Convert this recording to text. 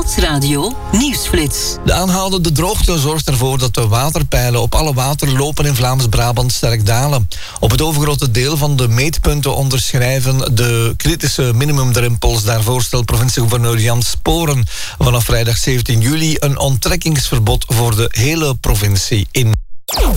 Stadsradio Nieuwsflits. De aanhoudende droogte zorgt ervoor dat de waterpeilen op alle waterlopen in Vlaams-Brabant sterk dalen. Op het overgrote deel van de meetpunten onderschrijven de kritische minimumdrempels. Daarvoor stelt provinciegouverneur Jan Sporen vanaf vrijdag 17 juli een onttrekkingsverbod voor de hele provincie in.